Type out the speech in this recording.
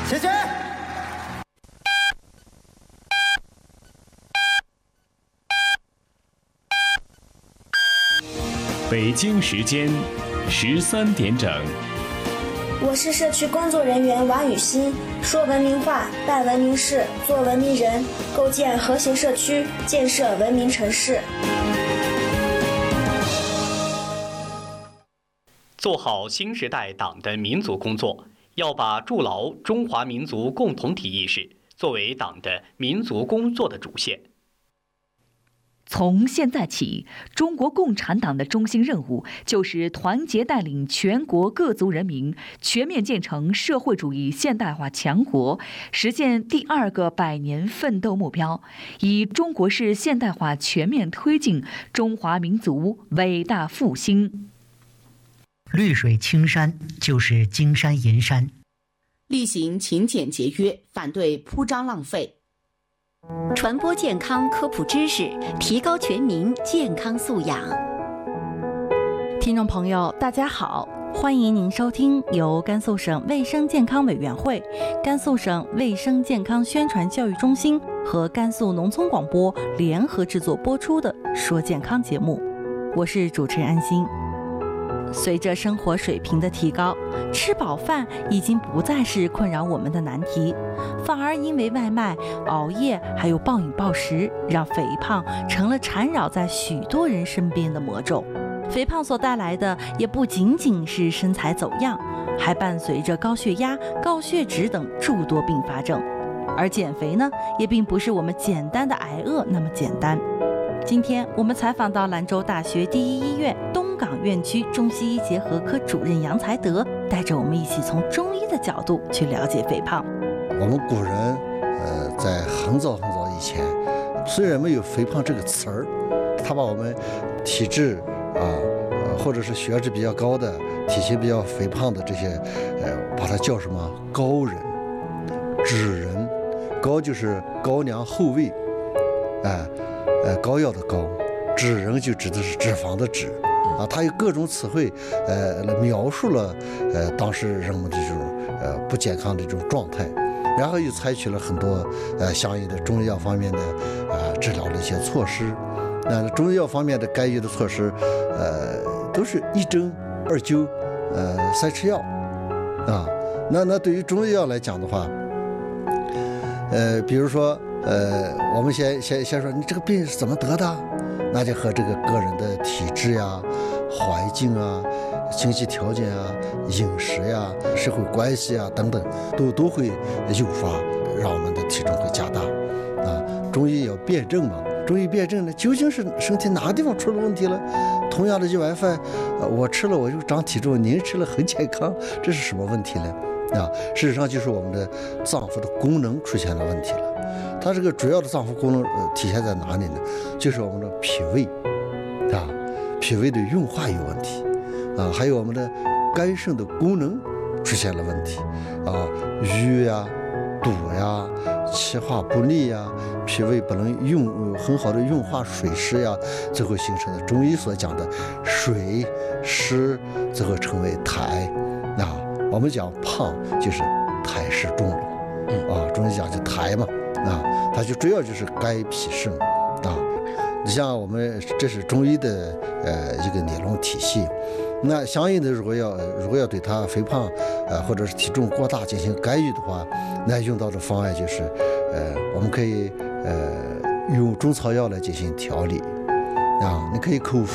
谢谢。 北京时间13点整。 我是社区工作人员王雨欣，说文明话，办文明事，做文明人，构建和谐社区，建设文明城市。 做好新时代党的民族工作，要把筑牢中华民族共同体意识作为党的民族工作的主线。 从现在起，中国共产党的中心任务就是团结带领全国各族人民全面建成社会主义现代化强国，实现第2个100年奋斗目标，以中国式现代化全面推进中华民族伟大复兴。 绿水青山就是金山银山， 厉行勤俭节约，反对铺张浪费。 传播健康科普知识，提高全民健康素养。 听众朋友，大家好，欢迎您收听由甘肃省卫生健康委员会、甘肃省卫生健康宣传教育中心和甘肃农村广播联合制作播出的《说健康》节目，我是主持人安心。随着生活水平的提高，吃饱饭已经不再是困扰我们的难题，反而因为外卖、熬夜还有暴饮暴食，让肥胖成了缠绕在许多人身边的魔咒。肥胖所带来的也不仅仅是身材走样，还伴随着高血压、高血脂等诸多并发症。而减肥呢，也并不是我们简单的挨饿那么简单。今天我们采访到兰州大学第一医院东港院区中西医结合科主任杨才德，带着我们一起从中医的角度去了解肥胖。 我们古人在很早以前，虽然没有肥胖这个词儿，他把我们体质或者是血脂比较高的、体型比较肥胖的这些把它叫什么高人、脂人。高就是高粱厚味，膏药的膏，脂人就指的是脂肪的脂它有各种词汇描述了当时人们的这种不健康的这种状态，然后又采取了很多相应的中医药方面的治疗的一些措施。那中医药方面的干预的措施都是1针2灸3吃药那对于中医药来讲的话，比如说我们先说你这个病是怎么得的，那就和这个个人的体质呀、环境啊、经济条件啊、饮食呀、社会关系啊等等，都会诱发让我们的体重会加大中医要辩证嘛，中医辩证呢，究竟是身体哪个地方出了问题了？同样的一碗饭，我吃了我就长体重，您吃了很健康，这是什么问题呢？事实上就是我们的脏腑的功能出现了问题了。它这个主要的脏腑功能体现在哪里呢？就是我们的脾胃脾胃的运化有问题还有我们的肝肾的功能出现了问题瘀呀、堵呀、气化不利呀，脾胃不能很好的运化水湿呀，最后形成的中医所讲的水湿，最后成为痰我们讲胖就是痰湿重了中医讲就痰嘛它就主要就是肝脾肾你像我们这是中医的一个理论体系。那相应的如果要对它肥胖或者是体重过大进行干预的话，那用到的方案就是我们可以用中草药来进行调理你可以口服